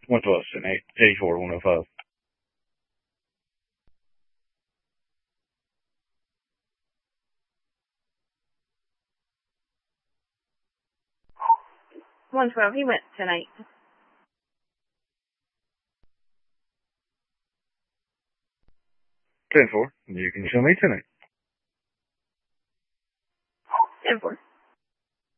Went to us in 84, 105. $112. He went tonight. 10-4. You can show me tonight.